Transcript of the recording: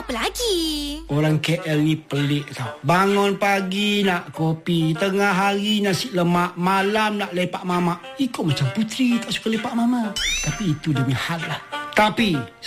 apa lagi? Orang KL ni pelik tau. Bangun pagi nak kopi, tengah hari nasi lemak, malam nak lepak mamak. Ikut macam puteri tak suka lepak mama. Tapi itu demi hal lah. Tapi